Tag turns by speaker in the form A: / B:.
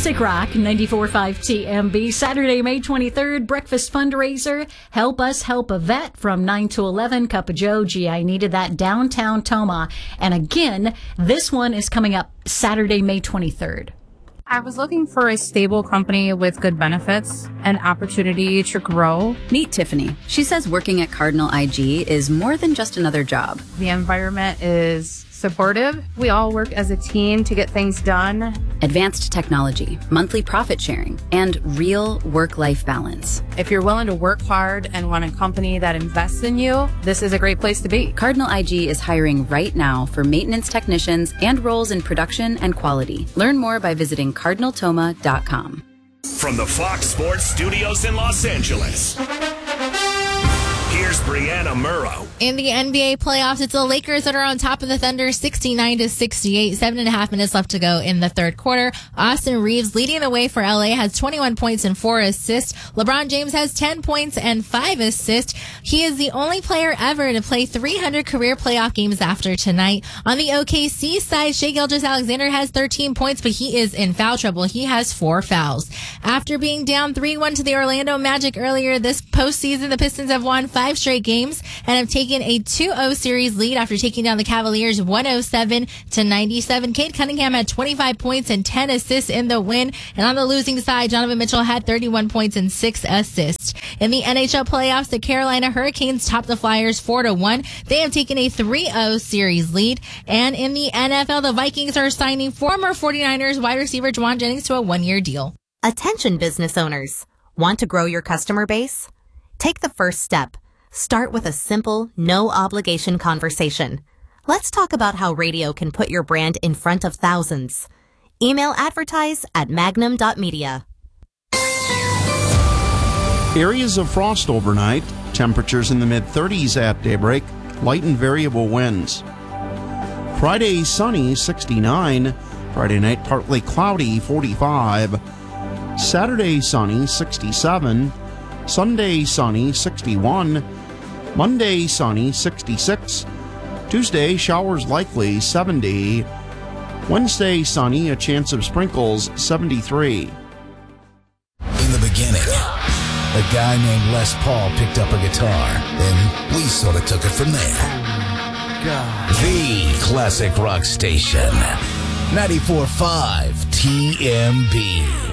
A: Classic Rock 94.5 TMB, Saturday, May 23rd, breakfast fundraiser. Help Us Help a Vet from 9 to 11. Cup of Joe, gee, I needed that, downtown Toma. And again, this one is coming up Saturday, May 23rd.
B: I was looking for a stable company with good benefits and opportunity to grow.
C: Meet Tiffany. She says working at Cardinal IG is more than just another job.
B: The environment is supportive. We all work as a team to get things done.
C: Advanced technology, monthly profit sharing, and real work-life balance.
B: If you're willing to work hard and want a company that invests in you, this is a great place to be.
C: Cardinal IG is hiring right now for maintenance technicians and roles in production and quality. Learn more by visiting cardinaltoma.com.
D: From the Fox Sports Studios in Los Angeles, here's Brianna Murrow.
E: In the NBA playoffs, it's the Lakers that are on top of the Thunder, 69-68. 7.5 minutes left to go in the third quarter. Austin Reeves leading the way for LA has 21 points and 4 assists. LeBron James has 10 points and 5 assists. He is the only player ever to play 300 career playoff games after tonight. On the OKC side, Shai Gilgeous-Alexander has 13 points, but he is in foul trouble. He has 4 fouls. After being down 3-1 to the Orlando Magic earlier this postseason, the Pistons have won 5 straight games and have taken a 2-0 series lead after taking down the Cavaliers 107-97. Cade Cunningham had 25 points and 10 assists in the win. And on the losing side, Donovan Mitchell had 31 points and 6 assists. In the NHL playoffs, the Carolina Hurricanes topped the Flyers 4-1. They have taken a 3-0 series lead. And in the NFL, the Vikings are signing former 49ers wide receiver Juwan Jennings to a 1-year deal.
F: Attention business owners. Want to grow your customer base? Take the first step. Start with a simple, no-obligation conversation. Let's talk about how radio can put your brand in front of thousands. Email advertise@magnum.media.
G: Areas of frost overnight. Temperatures in the mid-30s at daybreak. Light and variable winds. Friday, sunny, 69. Friday night, partly cloudy, 45. Saturday, sunny, 67. Sunday, sunny, 61. Monday, sunny, 66. Tuesday, showers likely, 70. Wednesday, sunny, a chance of sprinkles, 73.
H: In the beginning, a guy named Les Paul picked up a guitar, and we sort of took it from there. The classic rock station, 94.5 TMB.